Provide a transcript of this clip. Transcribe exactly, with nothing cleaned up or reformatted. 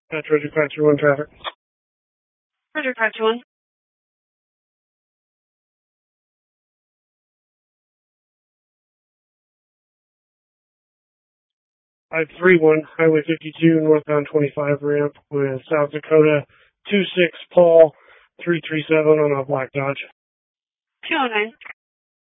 That's Roger five two one traffic. Roger five two one. five three one, Highway fifty-two, northbound twenty-five ramp with South Dakota two six Paul three three seven on a black Dodge. two oh nine.